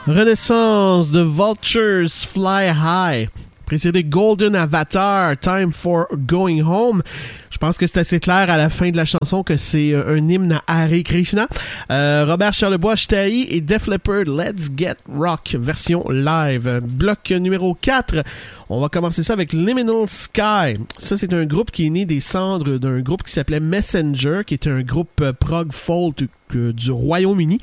Renaissance de Vultures Fly High, précédé Golden Avatar, Time for Going Home. Je pense que c'est assez clair à la fin de la chanson que c'est un hymne à Hare Krishna. Robert Charlebois, Shtahi et Def Leppard, Let's Get Rock, version live. Bloc numéro 4, on va commencer ça avec Liminal Sky. Ça, c'est un groupe qui est né des cendres d'un groupe qui s'appelait Messenger, qui était un groupe prog folk du Royaume-Uni.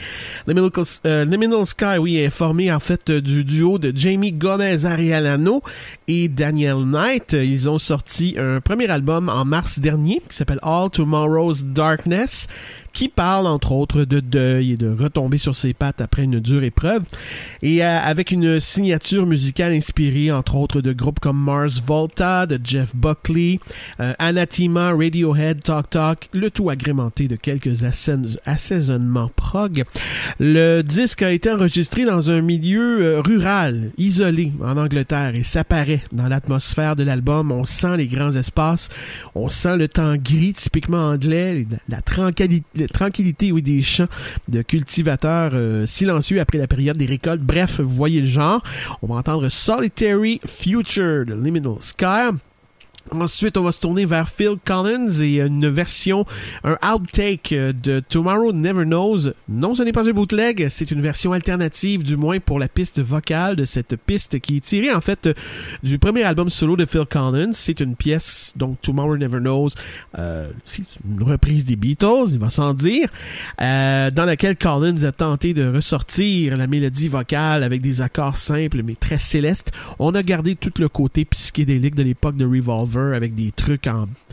Liminal Sky, oui, est formé en fait du duo de Jamie Gomez-Arellano et Daniel Knight. Ils ont sorti un premier album en mars dernier qui s'appelle All Tomorrow's Darkness, qui parle entre autres de deuil et de retomber sur ses pattes après une dure épreuve, et avec une signature musicale inspirée entre autres de groupes comme Mars Volta, de Jeff Buckley, Anathema, Radiohead, Talk Talk, le tout agrémenté de quelques assaisonnements prog. Le disque a été enregistré dans un milieu rural, isolé en Angleterre, et ça paraît dans l'atmosphère de l'album. On sent les grands espaces, on sent le temps gris typiquement anglais, la tranquillité, oui, des champs de cultivateurs silencieux après la période des récoltes. Bref, vous voyez le genre. On va entendre Solitary Future de Liminal Sky. Ensuite, on va se tourner vers Phil Collins et une version, un outtake de Tomorrow Never Knows. Non, ce n'est pas un bootleg, c'est une version alternative, du moins pour la piste vocale de cette piste qui est tirée en fait du premier album solo de Phil Collins. C'est une pièce, donc Tomorrow Never Knows, c'est une reprise des Beatles, il va sans dire, dans laquelle Collins a tenté de ressortir la mélodie vocale avec des accords simples mais très célestes. On a gardé tout le côté psychédélique de l'époque de Revolver, avec des trucs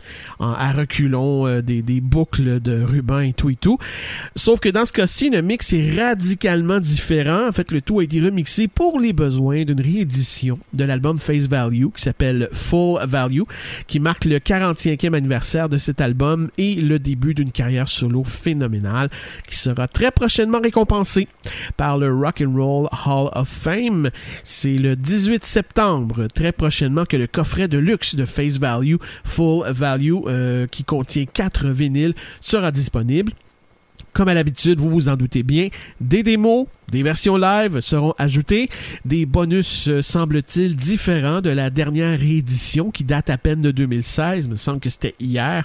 à reculons, des boucles de ruban et tout. Sauf que dans ce cas-ci, le mix est radicalement différent. En fait, le tout a été remixé pour les besoins d'une réédition de l'album Face Value qui s'appelle Full Value, qui marque le 45e anniversaire de cet album et le début d'une carrière solo phénoménale qui sera très prochainement récompensée par le Rock and Roll Hall of Fame. C'est le 18 septembre, très prochainement, que le coffret de luxe de Face Value, Full Value, qui contient 4 vinyles, sera disponible. Comme à l'habitude, vous vous en doutez bien, des démos, des versions live seront ajoutées, des bonus, semble-t-il, différents de la dernière réédition qui date à peine de 2016, il me semble que c'était hier.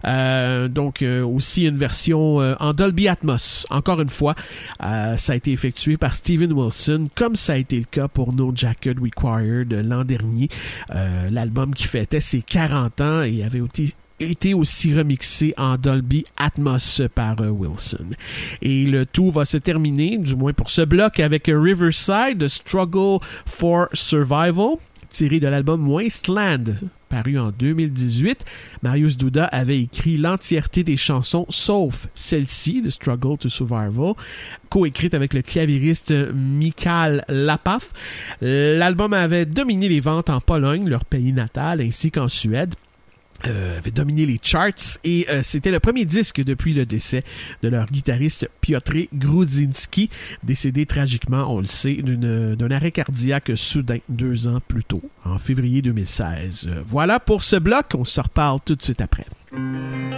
Donc, aussi une version en Dolby Atmos. Encore une fois, ça a été effectué par Steven Wilson, comme ça a été le cas pour No Jacket Required l'an dernier. L'album qui fêtait ses 40 ans et avait été aussi remixé en Dolby Atmos par Wilson. Et le tout va se terminer, du moins pour ce bloc, avec Riverside, The Struggle for Survival, tiré de l'album Wasteland, paru en 2018. Marius Duda avait écrit l'entièreté des chansons, sauf celle-ci, The Struggle to Survival, coécrite avec le claviériste Mikael Lapaf. L'album avait dominé les ventes en Pologne, leur pays natal, ainsi qu'en Suède. Avait dominé les charts et c'était le premier disque depuis le décès de leur guitariste Piotr Grudzinski, décédé tragiquement, on le sait, d'un arrêt cardiaque soudain 2 ans plus tôt, en février 2016. Voilà pour ce bloc, on se reparle tout de suite après.